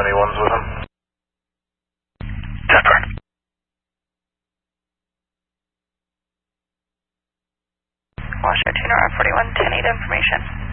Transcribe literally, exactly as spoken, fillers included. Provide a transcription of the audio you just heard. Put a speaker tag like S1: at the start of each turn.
S1: anyone's with him.
S2: Denver.
S3: Washington, R forty-one, ten eight information.